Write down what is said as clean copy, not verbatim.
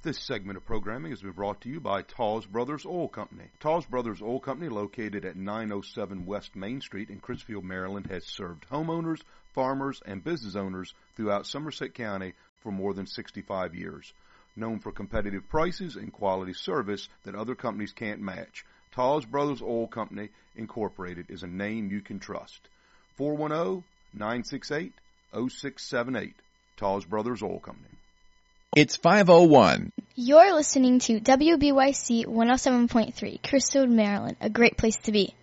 This segment of programming has been brought to you by Tawes Brothers Oil Company. Tawes Brothers Oil Company, located at 907 West Main Street in Crisfield, Maryland, has served homeowners, farmers, and business owners throughout Somerset County for more than 65 years. Known for competitive prices and quality service that other companies can't match, Tawes Brothers Oil Company, Incorporated, is a name you can trust. 410-968-0678. Tawes Brothers Oil Company. It's 5:01. You're listening to WBYC 107.3, Crisfield, Maryland, a great place to be.